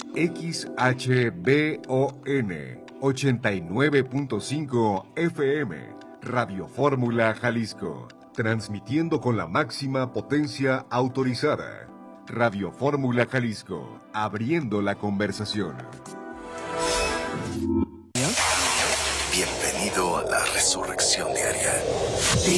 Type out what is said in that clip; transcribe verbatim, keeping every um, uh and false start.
X H B O N ochenta y nueve punto cinco F M, Radio Fórmula Jalisco, transmitiendo con la máxima potencia autorizada. Radio Fórmula Jalisco, abriendo la conversación. Bienvenido a la Resurrección Diaria.